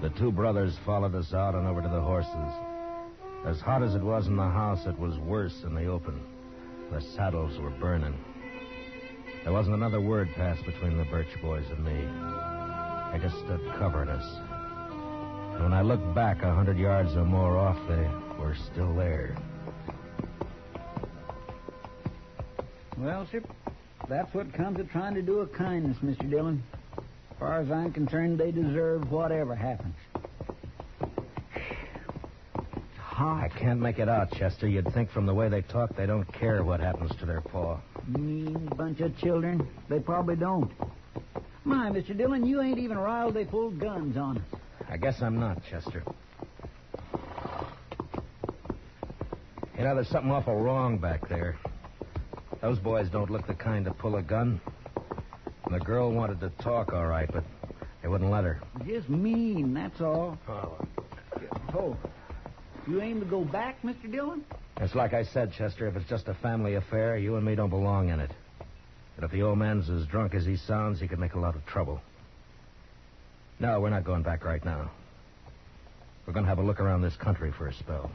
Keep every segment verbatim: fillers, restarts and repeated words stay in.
The two brothers followed us out and over to the horses. As hot as it was in the house, it was worse in the open. The saddles were burning. There wasn't another word passed between the Birch boys and me. They just stood covering us. And when I looked back a hundred yards or more off, they were still there. Well, sir, that's what comes of trying to do a kindness, Mister Dillon. As far as I'm concerned, they deserve whatever happens. I can't make it out, Chester. You'd think from the way they talk they don't care what happens to their paw. Mean bunch of children. They probably don't. My, Mister Dillon, you ain't even riled they pulled guns on us. I guess I'm not, Chester. You know, there's something awful wrong back there. Those boys don't look the kind to pull a gun. And the girl wanted to talk, all right, but they wouldn't let her. Just mean, that's all. Oh. Oh. You aim to go back, Mister Dillon? It's like I said, Chester, if it's just a family affair, you and me don't belong in it. But if the old man's as drunk as he sounds, he could make a lot of trouble. No, we're not going back right now. We're going to have a look around this country for a spell.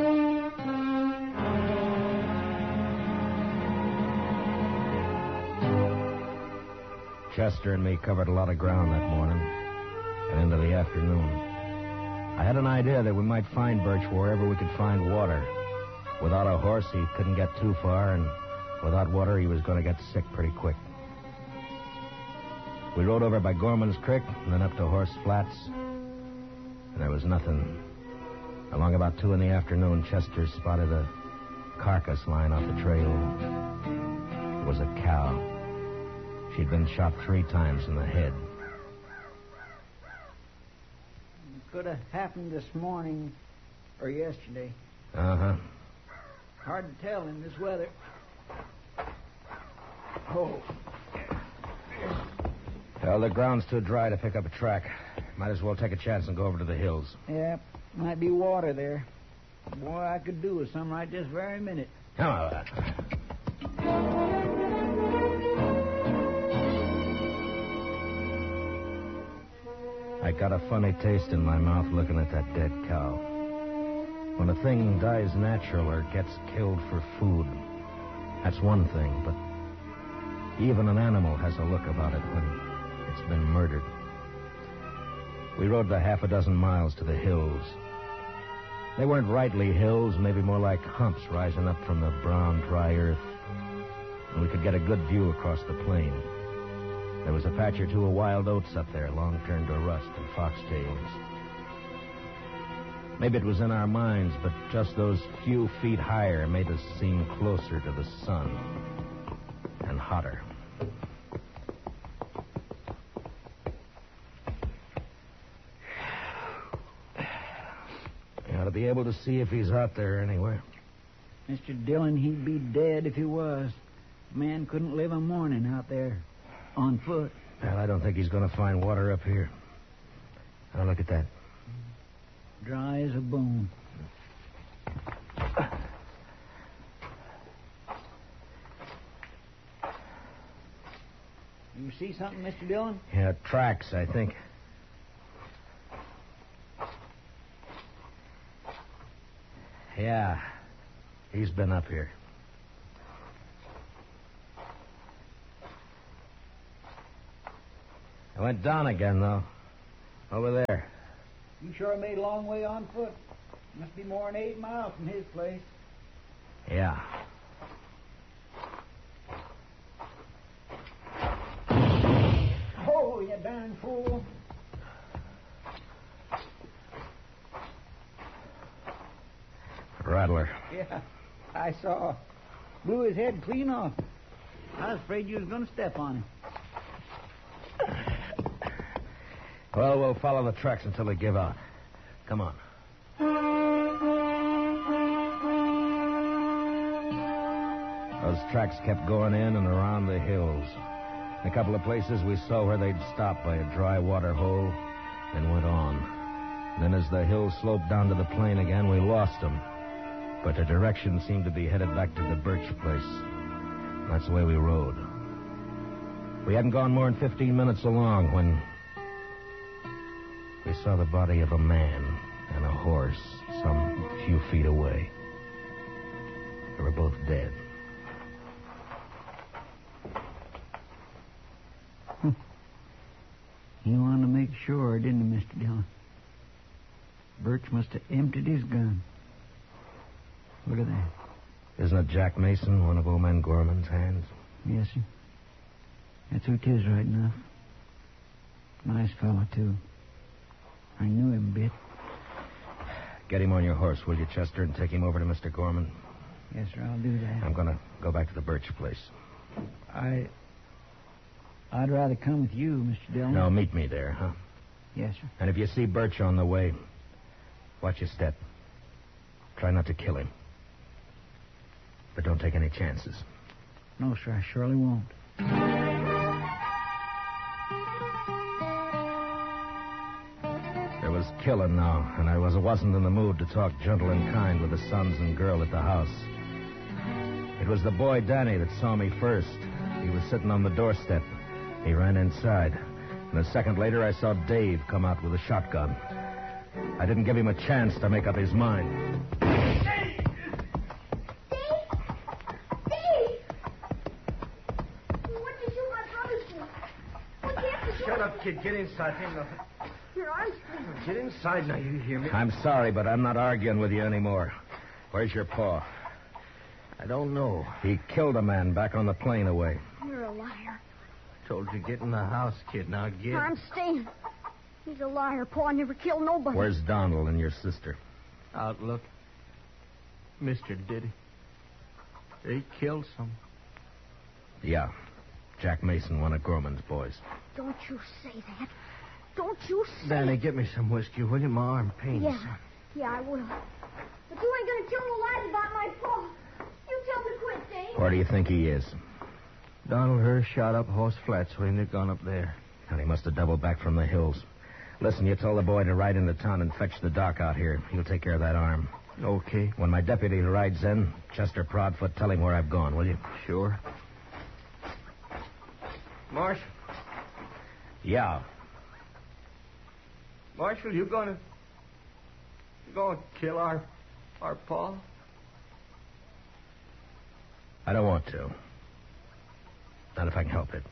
Chester and me covered a lot of ground that morning and into the afternoon. I had an idea that we might find Birch wherever we could find water. Without a horse, he couldn't get too far, and without water, he was going to get sick pretty quick. We rode over by Gorman's Creek and then up to Horse Flats, and there was nothing. Along about two in the afternoon, Chester spotted a carcass lying off the trail. It was a cow. She'd been shot three times in the head. Could have happened this morning or yesterday. Uh-huh. Hard to tell in this weather. Oh. Well, the ground's too dry to pick up a track. Might as well take a chance and go over to the hills. Yeah, might be water there. Boy, I could do with some right this very minute. Oh, uh... I got a funny taste in my mouth looking at that dead cow. When a thing dies natural or gets killed for food, that's one thing, but even an animal has a look about it when it's been murdered. We rode the half a dozen miles to the hills. They weren't rightly hills, maybe more like humps rising up from the brown, dry earth. And we could get a good view across the plain. There was a patch or two of wild oats up there, long turned to rust, and foxtails. Maybe it was in our minds, but just those few feet higher made us seem closer to the sun and hotter. You ought to be able to see if he's out there anywhere. Mister Dillon, he'd be dead if he was. A man couldn't live a morning out there. On foot. Well, I don't think he's going to find water up here. Now, look at that. Dry as a bone. You see something, Mister Dillon? Yeah, tracks, I think. Yeah, he's been up here. I went down again, though. Over there. You sure made a long way on foot. Must be more than eight miles from his place. Yeah. Oh, you darn fool. Rattler. Yeah, I saw. Blew his head clean off. I was afraid you was going to step on him. Well, we'll follow the tracks until they give out. Come on. Those tracks kept going in and around the hills. In a couple of places we saw where they'd stop by a dry water hole and went on. Then as the hill sloped down to the plain again, we lost them. But the direction seemed to be headed back to the Birch place. That's the way we rode. We hadn't gone more than fifteen minutes along when we I saw the body of a man and a horse some few feet away. They were both dead. He wanted to make sure, didn't he, Mister Dillon? Birch must have emptied his gun. Look at that. Isn't it Jack Mason, one of old man Gorman's hands? Yes, sir. That's who it is, right enough. Nice fellow, too. I knew him a bit. Get him on your horse, will you, Chester, and take him over to Mister Gorman? Yes, sir, I'll do that. I'm going to go back to the Birch place. I... I'd rather come with you, Mister Dillon. No, meet me there, huh? Yes, sir. And if you see Birch on the way, watch your step. Try not to kill him. But don't take any chances. No, sir, I surely won't. There was killing now, and I was, wasn't in the mood to talk gentle and kind with the sons and girl at the house. It was the boy Danny that saw me first. He was sitting on the doorstep. He ran inside. And a second later, I saw Dave come out with a shotgun. I didn't give him a chance to make up his mind. Dave! Dave! Dave! What did you my brother for? What did you Shut up, kid. Get inside. Ain't nothing. Your arms. Get inside now, you hear me? I'm sorry, but I'm not arguing with you anymore. Where's your paw? I don't know. He killed a man back on the plane away. You're a liar. Told you get in the house, kid. Now get. I'm staying. He's a liar. Paul never killed nobody. Where's Donald and your sister? Outlook. Mister Diddy. They killed some. Yeah. Jack Mason, one of Gorman's boys. Don't you say that. Don't you say Danny, get me some whiskey, will you? My arm pains. Yeah. Yeah, I will. But you ain't gonna tell no lies about my Paul. You tell me quick, Dave. Where do you think he is? Donald Hurst shot up Horse Flats when they'd gone up there. And he must have doubled back from the hills. Listen, you tell the boy to ride into town and fetch the doc out here. He'll take care of that arm. Okay. When my deputy rides in, Chester Proudfoot, tell him where I've gone, will you? Sure. Marshal. Yeah. Marshal, you gonna... You gonna kill our... our Paul? I don't want to. Not if I can help it.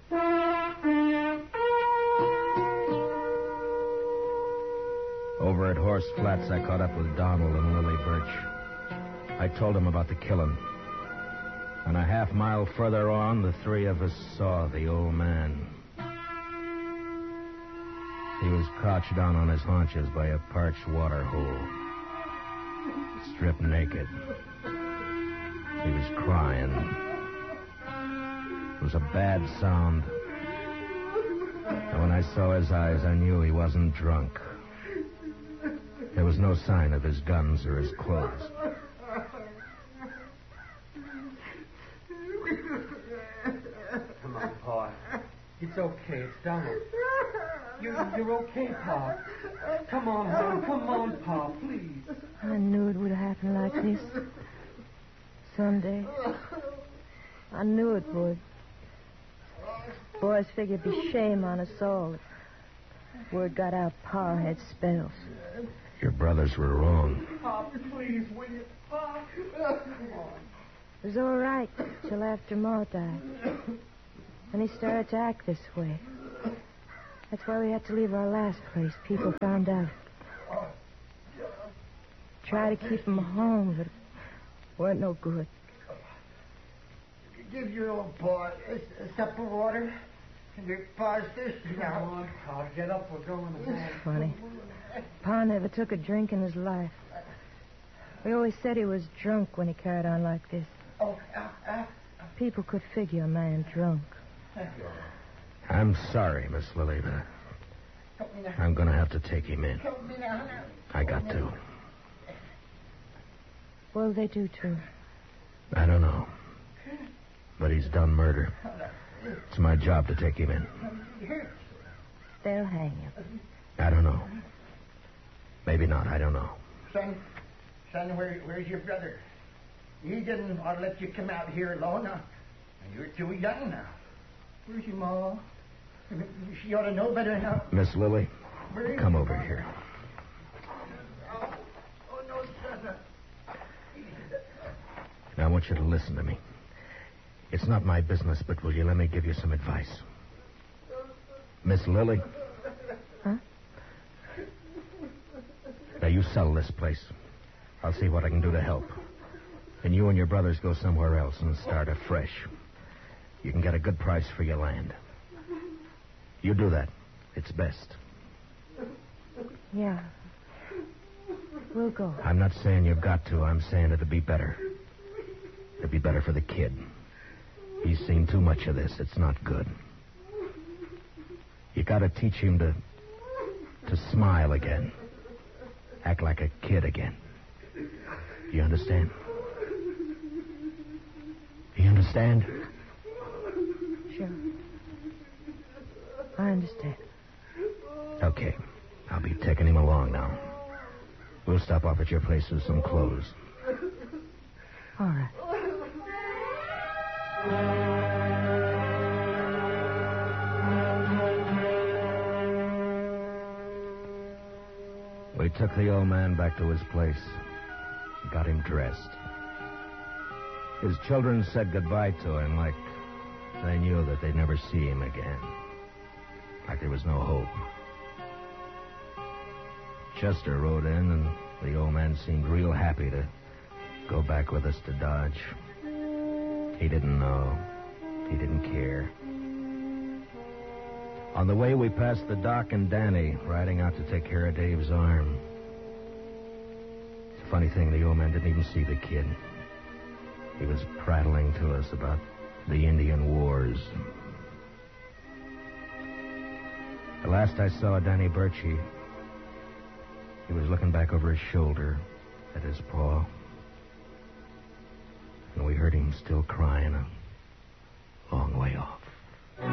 Over at Horse Flats, I caught up with Donald and Lily Birch. I told them about the killing. And a half mile further on, the three of us saw the old man. He was crouched down on his haunches by a parched water hole, stripped naked. He was crying. It was a bad sound. And when I saw his eyes, I knew he wasn't drunk. There was no sign of his guns or his clothes. Come on, Pa. It's okay. It's Donald. You're, you're okay, Pa. Come on, hon. Come on, Pa, please. I knew it would happen like this. Someday. I knew it would. Boys figured it'd be shame on us all. Word got out Pa had spells. Your brothers were wrong. Pa, please, will you? Pa. It was all right till after Ma died. Then he started to act this way. That's why we had to leave our last place. People found out. Tried to keep him home, but it weren't no good. Give your old boy a, a sup of water. And your pa's thirsty now. Come on, Pa. Get up. We're going to bed. Funny. Pa never took a drink in his life. We always said he was drunk when he carried on like this. Oh, uh, uh, People could figure a man drunk. I'm sorry, Miss Lily, but help me now. I'm going to have to take him in. Help me now. now. I got to. What'll they do to him? I don't know. But he's done murder. It's my job to take him in. They'll hang him. I don't know. Maybe not. I don't know. Son, son, where, where's your brother? He didn't want to let you come out here alone. Now. You're too young now. Where's your ma? She ought to know better now. Miss Lily, Where is Come he? over here. Oh, oh no, son. Now, I want you to listen to me. It's not my business, but will you let me give you some advice? Miss Lily? Huh? Now, you sell this place. I'll see what I can do to help. And you and your brothers go somewhere else and start afresh. You can get a good price for your land. You do that. It's best. Yeah. We'll go. I'm not saying you've got to. I'm saying it'd be better. It'd be better for the kid. He's seen too much of this. It's not good. You gotta teach him to... to smile again. Act like a kid again. You understand? You understand? Sure. I understand. Okay. I'll be taking him along now. We'll stop off at your place with some clothes. All right. We took the old man back to his place. Got him dressed. His children said goodbye to him like they knew that they'd never see him again. Like there was no hope. Chester rode in, and the old man seemed real happy to go back with us to Dodge. He didn't know. He didn't care. On the way, we passed the Doc and Danny riding out to take care of Dave's arm. It's a funny thing, the old man didn't even see the kid. He was prattling to us about the Indian Wars. The last I saw of Danny Birch, he, he was looking back over his shoulder at his paw. And we heard him still crying a long way off.